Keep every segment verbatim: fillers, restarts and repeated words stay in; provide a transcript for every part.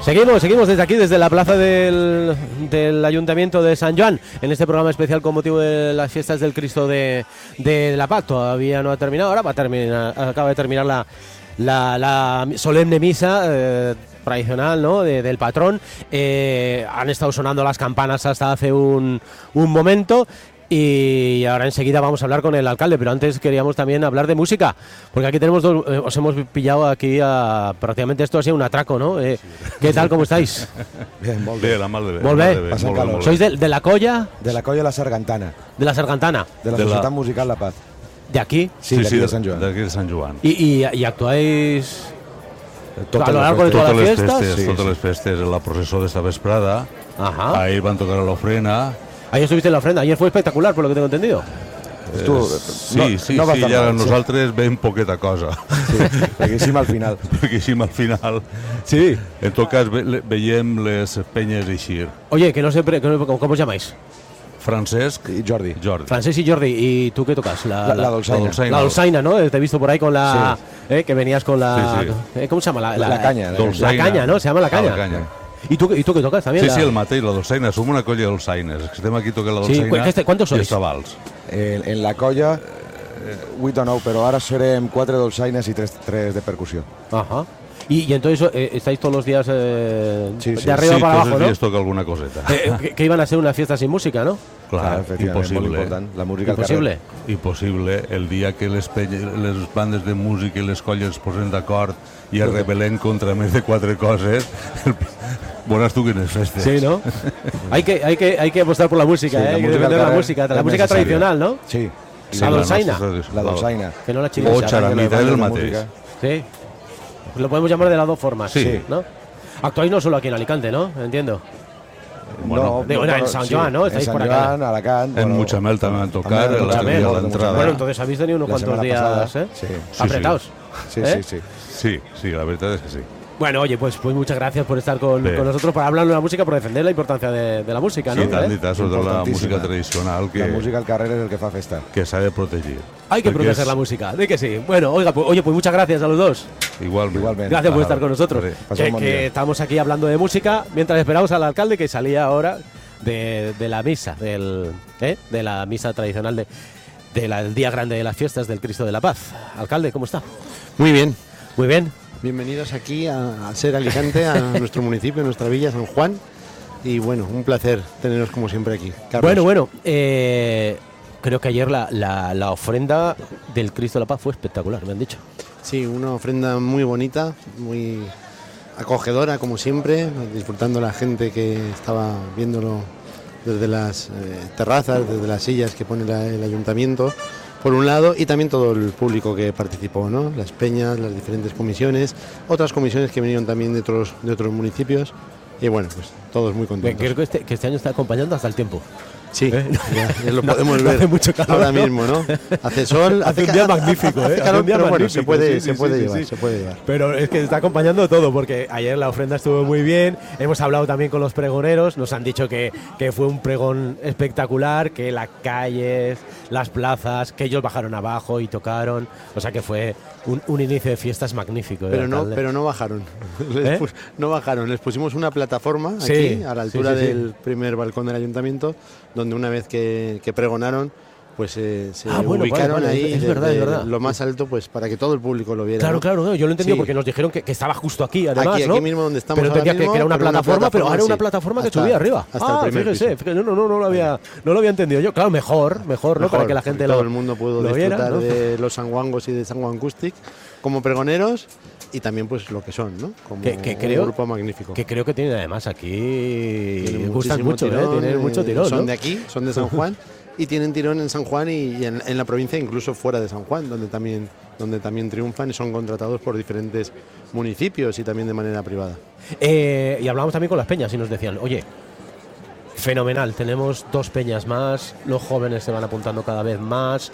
Seguimos, seguimos desde aquí, desde la plaza del, del Ayuntamiento de San Joan, en este programa especial con motivo de las fiestas del Cristo de, de la Paz. Todavía no ha terminado, ahora va a terminar, acaba de terminar la, la, la solemne misa eh, tradicional, ¿no?, de, del patrón. Eh, han estado sonando las campanas hasta hace un, un momento. Y ahora enseguida vamos a hablar con el alcalde, pero antes queríamos también hablar de música, porque aquí tenemos dos, eh, os hemos pillado aquí a prácticamente esto ha sido un atraco, ¿no? Eh, ¿Qué tal, cómo estáis? Bien, molt bé. Molt bé, molt bé. molt bé, molt bé. ¿Sois de, de la Colla? De la Colla La Sargantana. De la Sargantana. De la de Societat la... Musical La Paz. ¿De aquí? Sí, sí, de, sí, de Sant Joan. D'aquí de Sant Joan. ¿Y, y, y actuáis Totes a lo largo de les todas las Totes les fiestas? festes, Sí, totes sí. les festes, en la processó d'esta vesprada. Ajá. Ahir van tocar a l'ofrena. Ayer estuviste en la ofrenda, ayer fue espectacular, por lo que tengo entendido. Estuvo- Eh, sí, no- sí, no va sí, tan i ara mal, sí. nosaltres veiem poqueta cosa. Sí, perquè sí, al final. Perquè així al final... Sí. En tot cas, ve, le- veiem les penyes eixir. Oye, que no sé, pre- que no- ¿cómo, cómo os llamáis? Francesc, I Jordi. Jordi. Francés y Jordi. ¿Y tú qué tocas? La, la dolçaina. la dolçaina. La dolçaina, ¿no? Te he visto por ahí con la... Eh, que venías con la... Sí, eh, ¿Cómo se llama? La, La caña, la La, dolçaina. caña, ¿no? Se llama la caña. Ah, la caña. ¿Y tú, ¿Y tú qué tocas también? Sí, la... sí, el mateix, la dolçaina. Som una colla de dolçaines. Estem aquí tocant la Sí, dolçaina cu- este- ¿cuántos i sois? els tabals. En, en la Colla, vuit o nou, però ara serem quatre dolçaines i tres, tres de percussió. Ajá. Y, y entonces eh, estáis todos los días eh, Sí, sí. de arriba sí, para tots abajo, els ¿no? dies toca alguna coseta. Eh, que, que iban a ser una fiesta sin música, ¿no? Clar, efectivament, molt impossible. important. La música al Imposible. carrer. Impossible. El dia que les, penya, les bandes de música i les colles es posen d'acord i es rebel·len contra més de quatre coses, veuràs tu quines festes. Sí, ¿no? hay, que, hay, que, hay que apostar por la música, Sí, ¿eh? la Hay que música al defender la carrer música, la es música necesaria. tradicional, ¿no? Sí. Sí, la dolçaina. nostra- La dolçaina. Que no la O chilena. charamita, és el de mateix. música. Sí. Lo podemos llamar de las dos formas, Sí. ¿no? Actuáis no solo aquí en Alicante, ¿no? Entiendo. Bueno, Digo, bueno, en San Joan, ¿no? En Estáis San por acá. Joan, Alacant... En Mutxamel també van tocar, també en el Mutxamel, l'altre dia a de l'entrada. Bueno, entonces habéis tenido unos La cuantos semana días, pasada, ¿eh? sí. Sí, Apretados. Sí, ¿Eh? sí, sí. Sí, sí, la veritat és que sí. Bueno, oye, pues, pues muchas gracias por estar con, Bé. con nosotros, para hablar de la música, por defender la importancia de, de la música, ¿no? Sí, tant ¿Eh? i tant, sobretot la Importantíssima. música tradicional que, La música al carrer és el que fa festa. que s'ha de protegir. Hay que Perquè proteger és- la música, de que sí. Bueno, oiga, pues, oye, pues muchas gracias a los dos. Igualment. Igualment. Gracias por Vale. estar con nosotros. Vale. Pasa un Que, buen que día. estamos aquí hablando de música mientras esperamos al alcalde que salía ahora de, de la misa, del, ¿eh? de la misa tradicional de, de la- del día grande de las fiestas del Cristo de la Paz. Alcalde, ¿cómo está? Muy bien. Muy bien. Bienvenidos aquí a, a Ser Alicante, a nuestro municipio, a nuestra villa, San Juan. Y bueno, un placer teneros como siempre aquí. Carlos. Bueno, bueno, eh, creo que ayer la, la, la ofrenda del Cristo de la Paz fue espectacular, me han dicho. Sí, una ofrenda muy bonita, muy acogedora como siempre, disfrutando la gente que estaba viéndolo desde las eh, terrazas, desde las sillas que pone la- el ayuntamiento, por un lado, y también todo el público que participó, ¿no? Las peñas, las diferentes comisiones, otras comisiones que vinieron también de otros, de otros municipios, y bueno, pues todos muy contentos. Creo que este, que este año está acompañando hasta el tiempo. Sí, ¿Eh? ya, ya lo No- podemos no ver hace mucho calor, ahora ¿no? mismo, ¿no? Hace sol, Hace un ca- día magnífico, hace ¿eh? Hace calor, un día pero bueno, se magnífico, puede, sí, se sí, puede sí, llevar, sí. se puede llevar. Pero es que está acompañando todo, porque ayer la ofrenda estuvo muy bien, hemos hablado también con los pregoneros, nos han dicho que, que fue un pregón espectacular, que las calles, las plazas, que ellos bajaron abajo y tocaron, o sea que fue un, un inicio de fiestas magnífico. ¿eh, Pero no, alcalde? pero no bajaron. Les ¿Eh? pus- no bajaron. Les pusimos una plataforma Sí, aquí, a la sí, altura sí, sí. del primer balcón del ayuntamiento, donde una vez que, que pregonaron, pues eh, se Ah, bueno, ubicaron vale, vale, ahí es de- verdad, es de verdad. lo más alto, pues para que todo el público lo viera. Claro, ¿no? claro, no, yo lo he entendido Sí. porque nos dijeron que, que estaba justo aquí, además, Aquí, ¿no? aquí mismo donde estamos pero ahora entendía que- mismo, que era una pero una plataforma, pero ahora era una sí. plataforma que Hasta- subía arriba. hasta ah, el primer fíjese, piso. fíjese, no, no, no lo había, no lo había entendido yo. Claro, mejor, mejor, ¿no? Mejor, Para que la porque gente todo lo, el mundo pudo lo disfrutar viera, ¿no? de los sanguangos y de San Juan Acústic como pregoneros y también pues lo que son, ¿no? Como Que- que un creo- grupo magnífico. Que creo que tienen además aquí. Tienen Gustan muchísimo mucho, tirón, ¿eh? Tienen eh, mucho tirón. Son ¿no? de aquí, son de San Juan y tienen tirón en San Juan y, y en, en la provincia, incluso fuera de San Juan, donde también, donde también triunfan y son contratados por diferentes municipios y también de manera privada. Eh, y hablamos también con las peñas y nos decían, oye, fenomenal, tenemos dos peñas más, los jóvenes se van apuntando cada vez más,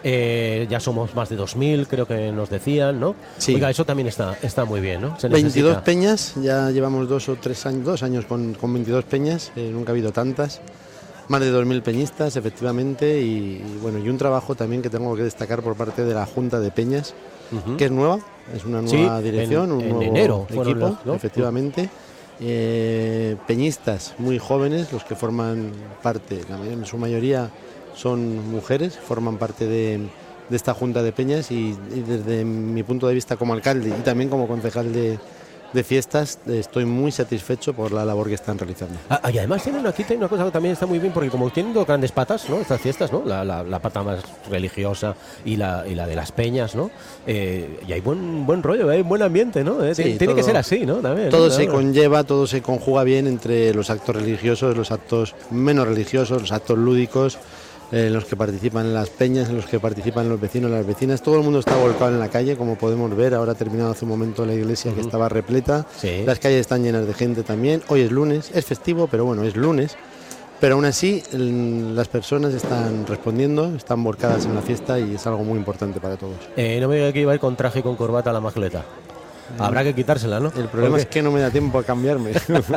eh, ya somos más de dos mil, creo que nos decían, ¿no? Sí. Oiga, eso también está, está muy bien, ¿no? Se veintidós necesita. peñas, ya llevamos dos o tres años, dos años con, con veintidós peñas, eh, nunca ha habido tantas. Más de dos mil peñistas, efectivamente, y, y bueno, y un trabajo también que tengo que destacar por parte de la Junta de Peñas, Ujú. que es nueva, es una Sí, nueva en- dirección, un en nuevo enero fueron equipo, los- ¿no? efectivamente, eh, peñistas muy jóvenes, los que forman parte, la mayoría, en su mayoría son mujeres, forman parte de, de esta junta de peñas y, y desde mi punto de vista como alcalde y también como concejal de, de fiestas estoy muy satisfecho por la labor que están realizando. Ah, y además tienen aquí tienen una cosa que también está muy bien, porque como tienen dos grandes patas, ¿no? Estas fiestas, ¿no? La, la, la pata más religiosa y la, y la de las peñas, ¿no? Eh, y hay buen buen rollo, hay buen ambiente, ¿no? Eh, Sí, tiene todo, que ser así, ¿no? También, todo ¿no? se Claro. conlleva, todo se conjuga bien entre los actos religiosos, los actos menos religiosos, los actos lúdicos, en los que participan las peñas, en los que participan los vecinos, las vecinas. Todo el mundo está volcado en la calle, como podemos ver. Ahora ha terminado hace un momento la iglesia, uh-huh. que estaba repleta. Sí. Las calles están llenas de gente también. Hoy es lunes, es festivo, pero bueno, es lunes. Pero aún así, el, las personas están respondiendo, están volcadas en la fiesta y es algo muy importante para todos. Eh, no me diga que iba a ir con traje y con corbata a la magleta. Habrá que quitársela, ¿no? El problema Porque... es que no me da tiempo a cambiarme.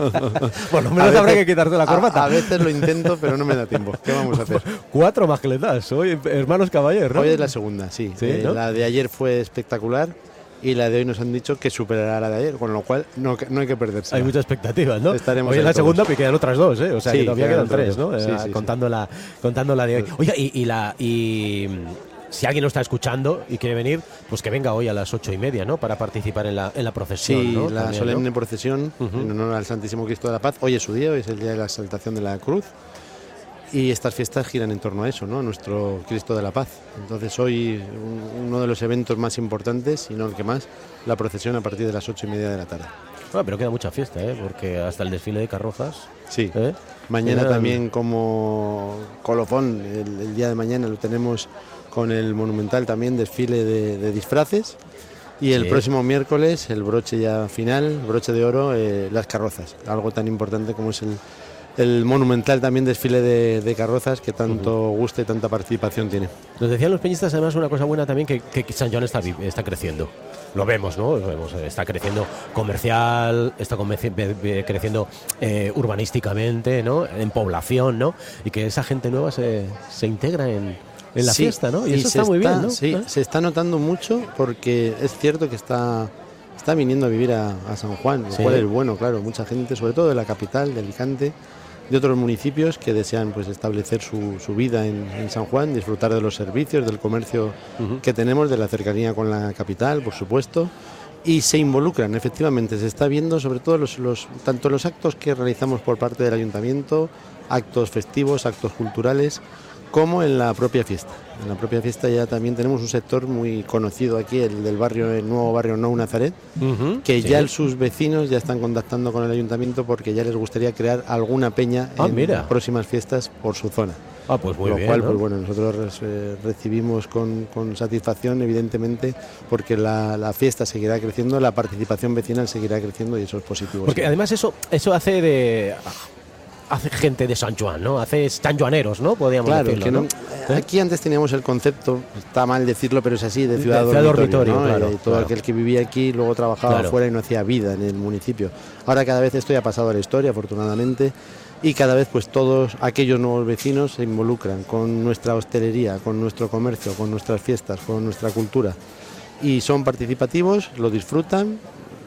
Por lo menos habrá que quitarte la corbata. A, a veces lo intento, pero no me da tiempo. ¿Qué vamos a hacer? Cuatro magletas, hoy hermanos caballeros, ¿no? Hoy es la segunda, sí. ¿Sí, eh, no? La de ayer fue espectacular y la de hoy nos han dicho que superará la de ayer, con lo cual no, no hay que perderse. Hay muchas expectativas, ¿no? Estaremos hoy es la todos. segunda, pero quedan otras dos, ¿eh? O sea, Sí, que todavía quedan quedan tres, otras ¿no? dos. Sí, Eh, sí, contando, la, contando la de hoy. Oiga, y, y la... Y, si alguien no está escuchando y quiere venir, pues que venga hoy a las ocho y media, ¿no? Para participar en la, en la procesión, Sí, ¿no? la También, solemne ¿no? procesión Uh-huh. en honor al Santísimo Cristo de la Paz. Hoy es su día, hoy es el día de la exaltación de la cruz. Y estas fiestas giran en torno a eso, ¿no? Nuestro Cristo de la Paz. Entonces hoy un, uno de los eventos más importantes, y no el que más, la procesión a partir de las ocho y media de la tarde. Ah, pero queda mucha fiesta, ¿eh? Porque hasta el desfile de carrozas... Sí. ¿eh? Mañana Quedan... también como colofón, el, el día de mañana lo tenemos con el monumental también desfile de, de disfraces. Y el sí. próximo miércoles, el broche ya final, broche de oro, eh, las carrozas. Algo tan importante como es el, el monumental también desfile de, de carrozas que tanto uh-huh. gusta y tanta participación tiene. Nos decían los peñistas además una cosa buena también, que, que San Joan está, está creciendo. Lo vemos, ¿no? Lo vemos, está creciendo comercial, está creciendo eh, urbanísticamente, ¿no? En población, ¿no? Y que esa gente nueva se, se integra en, en la sí, fiesta, ¿no? Y, y eso está está muy bien, ¿no? Sí, ¿eh? Se está notando mucho porque es cierto que está, está viniendo a vivir a, a San Juan, lo sí. cual es bueno, claro. Mucha gente, sobre todo de la capital, de Alicante, de otros municipios que desean pues establecer su, su vida en, en San Juan, disfrutar de los servicios, del comercio uh-huh. que tenemos, de la cercanía con la capital, por supuesto, y se involucran, efectivamente, se está viendo sobre todo los, los, tanto los actos que realizamos por parte del ayuntamiento, actos festivos, actos culturales, como en la propia fiesta. En la propia fiesta ya también tenemos un sector muy conocido aquí, el del barrio, el nuevo barrio Nou Nazaret, uh-huh, que sí. ya sus vecinos ya están contactando con el ayuntamiento porque ya les gustaría crear alguna peña ah, en mira. próximas fiestas por su zona. Ah, pues muy Lo bien, cual, ¿no? pues bueno, nosotros eh, recibimos con, con satisfacción, evidentemente, porque la, la fiesta seguirá creciendo, la participación vecinal seguirá creciendo y eso es positivo. Porque sí. además eso, eso hace de... hace gente de San Joan, ¿no? Hace sanjuaneros, ¿no? Podríamos claro, decirlo, que no, ¿no? Aquí antes teníamos el concepto, está mal decirlo, pero es así, de ciudad, de ciudad dormitorio, dormitorio, ¿no? claro, y todo claro. aquel que vivía aquí luego trabajaba Claro. afuera y no hacía vida en el municipio. Ahora cada vez esto ya ha pasado a la historia, afortunadamente, y cada vez pues todos aquellos nuevos vecinos se involucran con nuestra hostelería, con nuestro comercio, con nuestras fiestas, con nuestra cultura. Y son participativos, lo disfrutan,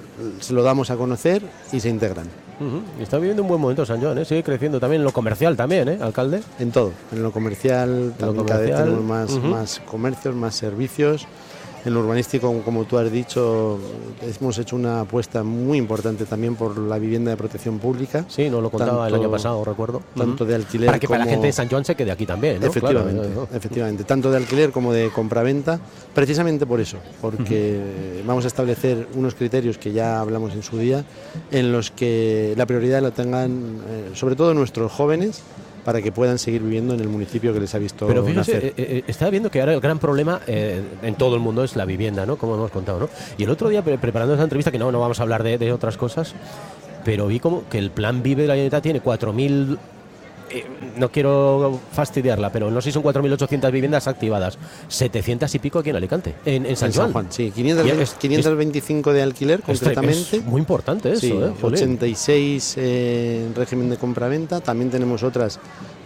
se lo damos a conocer y se integran. Uh-huh. Está viviendo un buen momento San Joan, ¿eh? Sigue creciendo también en lo comercial también, ¿eh, alcalde? En todo, en lo comercial, también lo cada vez comercial, tenemos más, uh-huh. más comercios, más servicios. En lo urbanístico, como tú has dicho, hemos hecho una apuesta muy importante también por la vivienda de protección pública. Sí, nos lo contaba tanto, el año pasado, recuerdo. Tanto uh-huh. de alquiler Para que como... para la gente de San Joan se quede aquí también, ¿no? Efectivamente, Claro, ¿no? efectivamente, tanto de alquiler como de compraventa, precisamente por eso, porque uh-huh. vamos a establecer unos criterios que ya hablamos en su día, en los que la prioridad la tengan eh, sobre todo nuestros jóvenes, para que puedan seguir viviendo en el municipio que les ha visto Pero fíjese, nacer. eh, eh, estaba viendo que ahora el gran problema eh, en todo el mundo es la vivienda, ¿no? Como hemos contado, ¿no? Y el otro día, pre- preparando esta entrevista, que no, no vamos a hablar de, de otras cosas, pero vi como que el plan Vive de la Generalitat tiene cuatro mil... Eh, no quiero fastidiarla, pero no sé si son cuatro mil ochocientas viviendas activadas, setecientas y pico aquí en Alicante, en, en San En Joan. San Juan, sí, quinientos, es, quinientos veinticinco de alquiler, es, concretamente. Es muy importante eso, sí, ¿eh? Jolín. ochenta y seis eh, en régimen de compraventa. También tenemos otras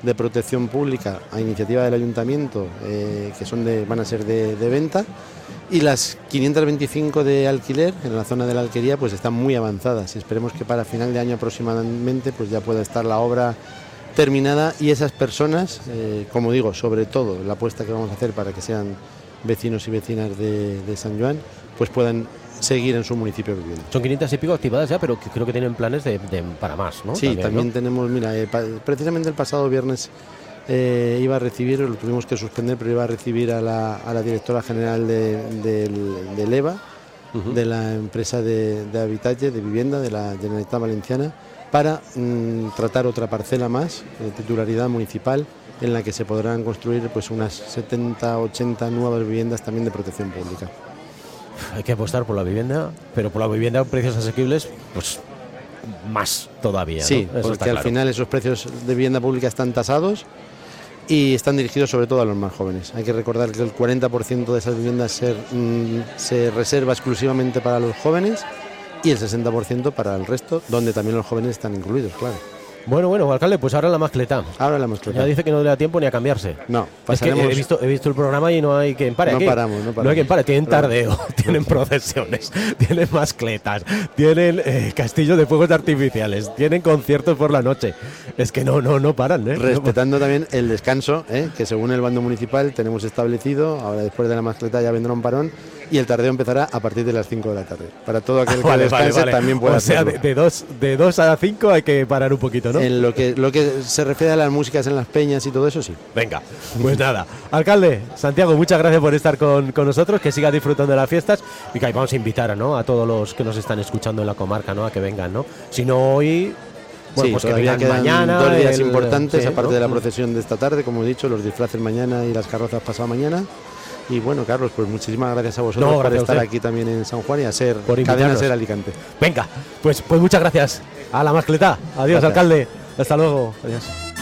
de protección pública a iniciativa del ayuntamiento, eh, que son de, van a ser de, de venta, y las quinientas veinticinco de alquiler en la zona de la Alquería pues están muy avanzadas, y esperemos que para final de año aproximadamente pues ya pueda estar la obra terminada, y esas personas, eh, como digo, sobre todo la apuesta que vamos a hacer para que sean vecinos y vecinas de, de San Joan, pues puedan seguir en su municipio viviendo. Son quinientas y pico activadas ya, pero que creo que tienen planes de, de para más, ¿no? Sí, también, también ¿no? tenemos, mira, eh, pa, precisamente el pasado viernes eh, iba a recibir, lo tuvimos que suspender, pero iba a recibir a la, a la directora general de, de, del E V A, uh-huh. de la empresa de, de Habitatge, de vivienda, de la Generalitat Valenciana, para mmm, tratar otra parcela más, de titularidad municipal, en la que se podrán construir pues unas setenta, ochenta nuevas viviendas también de protección pública. Hay que apostar por la vivienda, pero por la vivienda a precios asequibles, pues más todavía, ¿no? Sí, Eso porque está al claro. final esos precios de vivienda pública están tasados y están dirigidos sobre todo a los más jóvenes. Hay que recordar que el cuarenta por ciento de esas viviendas se, mm, se reserva exclusivamente para los jóvenes y el sesenta por ciento para el resto, donde también los jóvenes están incluidos, claro. Bueno, bueno, alcalde, pues ahora la mascleta. Ahora la mascleta. Ya dice que no le da tiempo ni a cambiarse. No, pasaremos... Es que he visto, he visto el programa y no hay quien pare. No aquí. paramos, no paramos. No hay quien pare. Tienen tardeo, tienen procesiones, tienen mascletas, tienen eh, castillos de fuegos artificiales, tienen conciertos por la noche. Es que no, no, no paran, ¿eh? Respetando también el descanso, ¿eh? que según el bando municipal tenemos establecido. Ahora después de la mascleta ya vendrá un parón y el tardeo empezará a partir de las cinco de la tarde. Para todo aquel que vale, descanse vale, vale. también puede hacerlo. O sea, de, de, dos, de dos a cinco hay que parar un poquito, ¿no? En lo que, lo que se refiere a las músicas en las peñas y todo eso, sí. Venga, pues nada. Alcalde, Santiago, muchas gracias por estar con, con nosotros, que siga disfrutando de las fiestas y que vamos a invitar, ¿no?, a todos los que nos están escuchando en la comarca, ¿no?, a que vengan, ¿no? Si no hoy... Bueno, sí, pues todavía que quedan mañana, dos días el, importantes, sí, aparte ¿no? de la procesión de esta tarde, como he dicho, los disfraces mañana y las carrozas pasado mañana. Y bueno, Carlos, pues muchísimas gracias a vosotros no, gracias por estar aquí también en San Juan y a ser Cadena Ser Alicante. Venga, pues, pues muchas gracias a la mascleta. Adiós, gracias. Alcalde. Hasta luego. Adiós.